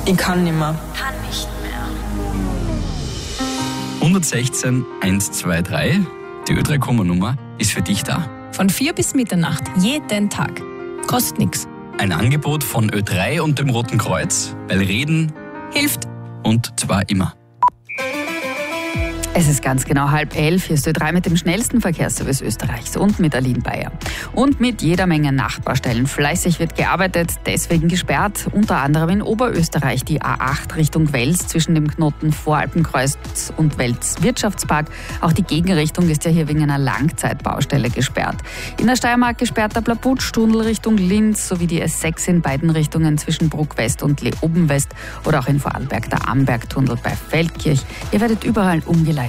Ich kann nicht mehr. Kann nicht mehr. 116 123, die Ö3-Nummer ist für dich da. Von 4 bis Mitternacht, jeden Tag. Kostet nichts. Ein Angebot von Ö3 und dem Roten Kreuz, weil Reden Hilft. und zwar immer. Es ist ganz genau 10:30. Hier ist Ö3 mit dem schnellsten Verkehrsservice Österreichs und mit Aline Bayer. Und mit jeder Menge Nachbarstellen. Fleißig wird gearbeitet, deswegen gesperrt. Unter anderem in Oberösterreich die A8 Richtung Wels zwischen dem Knoten Voralpenkreuz und Wels Wirtschaftspark. Auch die Gegenrichtung ist ja hier wegen einer Langzeitbaustelle gesperrt. In der Steiermark gesperrt der Blabutsch-Tunnel Richtung Linz sowie die S6 in beiden Richtungen zwischen Bruck West und Leoben West oder auch in Vorarlberg der Amberg-Tunnel bei Feldkirch. Ihr werdet überall umgeleitet.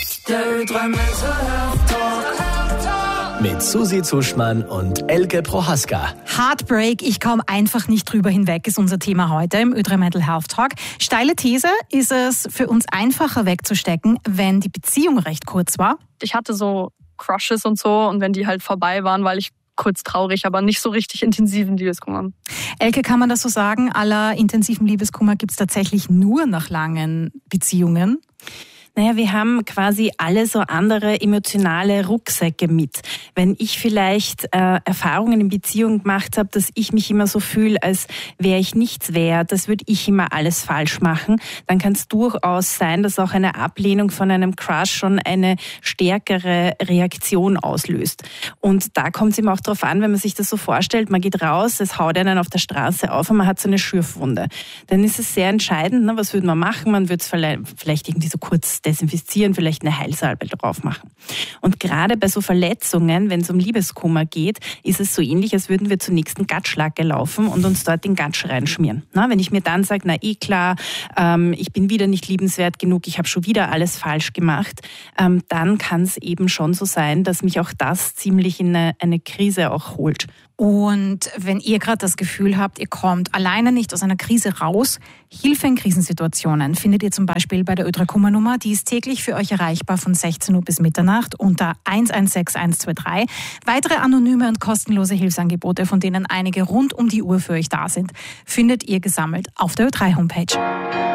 Mit Susi Zuschmann und Elke Prohaska. Heartbreak, ich komme einfach nicht drüber hinweg, ist unser Thema heute im Ö3 Mental Health Talk. Steile These, ist es für uns einfacher wegzustecken, wenn die Beziehung recht kurz war? Ich hatte so Crushes und so und wenn die halt vorbei waren, weil ich kurz traurig, aber nicht so richtig intensiven Liebeskummer. Elke, kann man das so sagen? Aller intensiven Liebeskummer gibt es tatsächlich nur nach langen Beziehungen? Naja, wir haben quasi alle so andere emotionale Rucksäcke mit. Wenn ich vielleicht Erfahrungen in Beziehung gemacht habe, dass ich mich immer so fühle, als wäre ich nichts wert, das würde ich immer alles falsch machen, dann kann es durchaus sein, dass auch eine Ablehnung von einem Crush schon eine stärkere Reaktion auslöst. Und da kommt es eben auch darauf an, wenn man sich das so vorstellt, man geht raus, es haut einen auf der Straße auf und man hat so eine Schürfwunde. Dann ist es sehr entscheidend, ne, was würde man machen? Man würde es vielleicht irgendwie so kurz desinfizieren, vielleicht eine Heilsalbe drauf machen. Und gerade bei so Verletzungen, wenn es um Liebeskummer geht, ist es so ähnlich, als würden wir zur nächsten Gatschlacke laufen und uns dort den Gatsch reinschmieren. Na, wenn ich mir dann sage, na klar, ich bin wieder nicht liebenswert genug, ich habe schon wieder alles falsch gemacht, dann kann es eben schon so sein, dass mich auch das ziemlich in eine Krise auch holt. Und wenn ihr gerade das Gefühl habt, ihr kommt alleine nicht aus einer Krise raus, Hilfe in Krisensituationen findet ihr zum Beispiel bei der Ö3-Nummer. Die ist täglich für euch erreichbar von 16 Uhr bis Mitternacht unter 116 123. Weitere anonyme und kostenlose Hilfsangebote, von denen einige rund um die Uhr für euch da sind, findet ihr gesammelt auf der Ö3-Homepage.